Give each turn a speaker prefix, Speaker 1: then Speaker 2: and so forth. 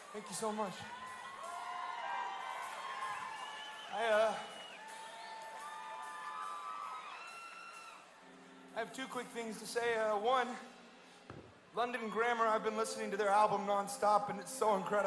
Speaker 1: Thank you so much. I have two quick things to say. One, London Grammar, I've been listening to their album nonstop, and it's so incredible.